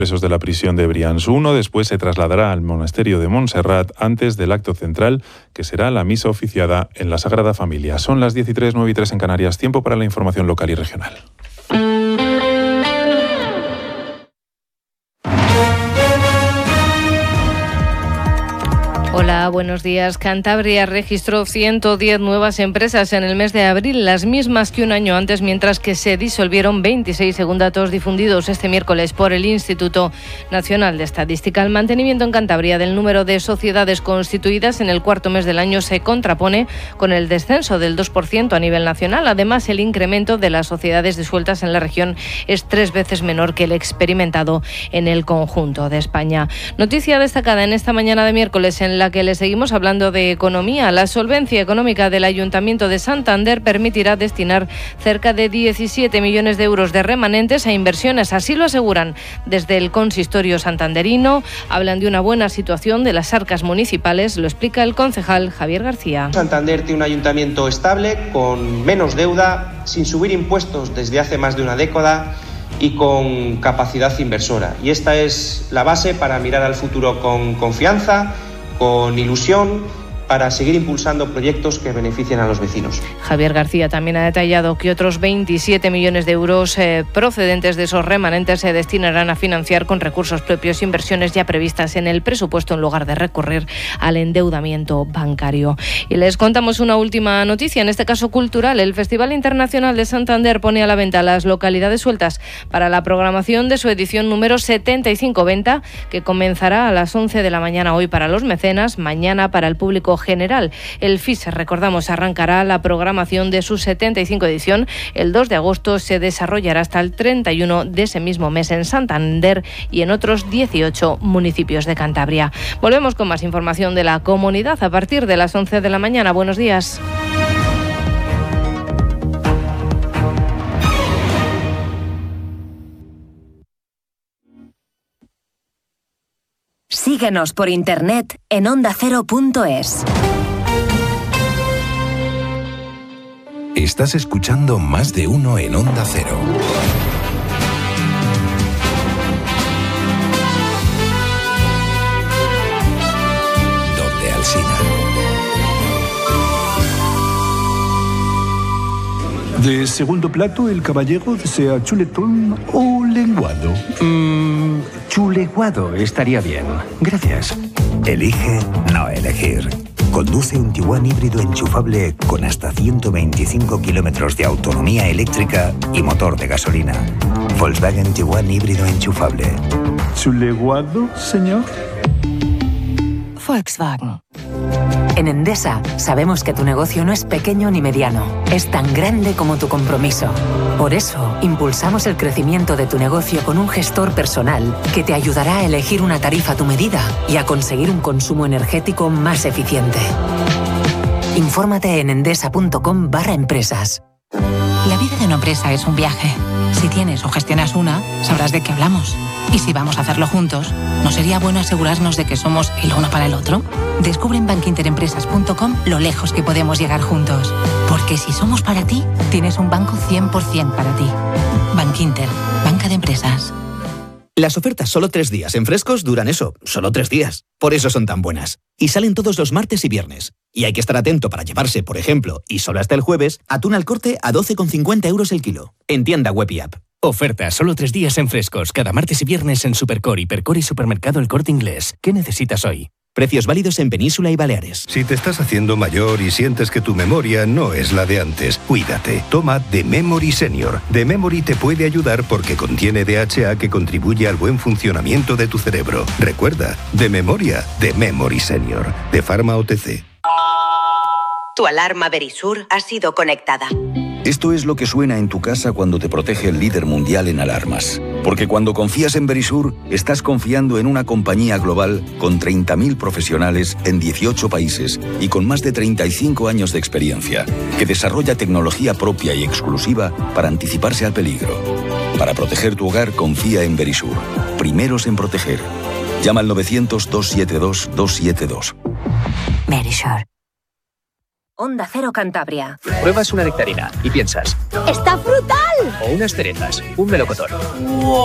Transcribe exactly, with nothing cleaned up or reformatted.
Presos de la prisión de Brians uno, después se trasladará al monasterio de Montserrat antes del acto central, que será la misa oficiada en la Sagrada Familia. Son las diez y tres, nueve y tres en Canarias, tiempo para la información local y regional. Hola, buenos días. Cantabria registró ciento diez nuevas empresas en el mes de abril, las mismas que un año antes, mientras que se disolvieron veintiséis, según datos difundidos este miércoles por el Instituto Nacional de Estadística. El mantenimiento en Cantabria del número de sociedades constituidas en el cuarto mes del año se contrapone con el descenso del dos por ciento a nivel nacional. Además, el incremento de las sociedades disueltas en la región es tres veces menor que el experimentado en el conjunto de España. Noticia destacada en esta mañana de miércoles, en la que le seguimos hablando de economía. La solvencia económica del Ayuntamiento de Santander permitirá destinar cerca de diecisiete millones de euros de remanentes a inversiones. Así lo aseguran desde el consistorio santanderino. Hablan de una buena situación de las arcas municipales. Lo explica el concejal Javier García. Santander tiene un ayuntamiento estable, con menos deuda, sin subir impuestos desde hace más de una década y con capacidad inversora. Y esta es la base para mirar al futuro con confianza, con ilusión, para seguir impulsando proyectos que beneficien a los vecinos. Javier García también ha detallado que otros veintisiete millones de euros eh, procedentes de esos remanentes se destinarán a financiar con recursos propios inversiones ya previstas en el presupuesto, en lugar de recurrir al endeudamiento bancario. Y les contamos una última noticia, en este caso cultural. El Festival Internacional de Santander pone a la venta las localidades sueltas para la programación de su edición número setenta y cinco venta, que comenzará a las once de la mañana hoy para los mecenas, mañana para el público general. El F I S, recordamos, arrancará la programación de su setenta y cinco edición el dos de agosto. Se desarrollará hasta el treinta y uno de ese mismo mes en Santander y en otros dieciocho municipios de Cantabria. Volvemos con más información de la comunidad a partir de las once de la mañana. Buenos días. Síguenos por internet en onda cero punto es. Estás escuchando Más de Uno en Onda Cero. Donde Alsina. De segundo plato, el caballero desea chuletón o lenguado. Mmm, chuleguado estaría bien. Gracias. Elige no elegir. Conduce un Tiguan híbrido enchufable con hasta ciento veinticinco kilómetros de autonomía eléctrica y motor de gasolina. Volkswagen Tiguan híbrido enchufable. ¿Chuleguado, señor? Volkswagen. En Endesa sabemos que tu negocio no es pequeño ni mediano, es tan grande como tu compromiso. Por eso, impulsamos el crecimiento de tu negocio con un gestor personal que te ayudará a elegir una tarifa a tu medida y a conseguir un consumo energético más eficiente. Infórmate en endesa.com barra empresas. La vida de una empresa es un viaje. Si tienes o gestionas una, sabrás de qué hablamos. Y si vamos a hacerlo juntos, ¿no sería bueno asegurarnos de que somos el uno para el otro? Descubre en bankinterempresas punto com lo lejos que podemos llegar juntos. Porque si somos para ti, tienes un banco cien por ciento para ti. Bankinter, banca de empresas. Las ofertas solo tres días en Frescos duran eso, solo tres días. Por eso son tan buenas. Y salen todos los martes y viernes. Y hay que estar atento para llevarse, por ejemplo, y solo hasta el jueves, atún al corte a doce con cincuenta euros el kilo. En tienda web y app. Oferta solo tres días en Frescos, cada martes y viernes en Supercore, Hipercore y Supermercado El Corte Inglés. ¿Qué necesitas hoy? Precios válidos en Península y Baleares. Si te estás haciendo mayor y sientes que tu memoria no es la de antes, cuídate. Toma The Memory Senior. The Memory te puede ayudar porque contiene D H A que contribuye al buen funcionamiento de tu cerebro. Recuerda, de memoria, The Memory Senior. De Pharma O T C. Tu alarma Verisur ha sido conectada. Esto es lo que suena en tu casa cuando te protege el líder mundial en alarmas. Porque cuando confías en Verisur, estás confiando en una compañía global con treinta mil profesionales en dieciocho países y con más de treinta y cinco años de experiencia, que desarrolla tecnología propia y exclusiva para anticiparse al peligro. Para proteger tu hogar, confía en Verisur. Primeros en proteger. Llama al novecientos, doscientos setenta y dos, doscientos setenta y dos. Verisur. Onda Cero Cantabria. Pruebas una nectarina y piensas, ¡está frutal! O unas cerezas, un melocotón.